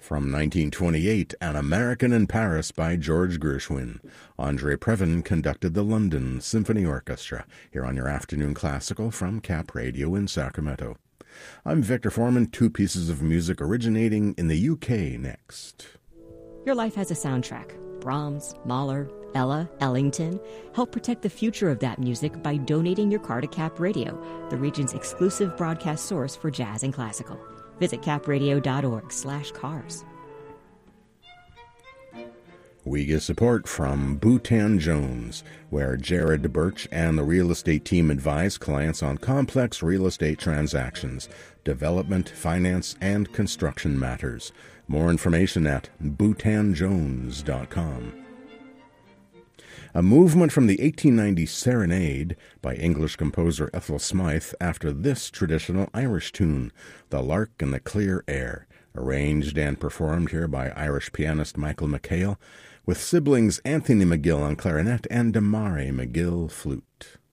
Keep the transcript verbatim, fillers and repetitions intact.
From nineteen twenty-eight, An American in Paris by George Gershwin. Andre Previn conducted the London Symphony Orchestra, here on your afternoon classical from Cap Radio in Sacramento. I'm Victor Foreman, two pieces of music originating in the U K next. Your life has a soundtrack. Brahms, Mahler, Ella, Ellington. Help protect the future of that music by donating your car to Cap Radio, the region's exclusive broadcast source for jazz and classical. Visit capradio.org slash cars. We get support from Bhutan Jones, where Jared Birch and the real estate team advise clients on complex real estate transactions, development, finance, and construction matters. More information at bhutan jones dot com. A movement from the eighteen ninety Serenade by English composer Ethel Smythe after this traditional Irish tune, The Lark in the Clear Air, arranged and performed here by Irish pianist Michael McHale, with siblings Anthony McGill on clarinet and Damari McGill flute.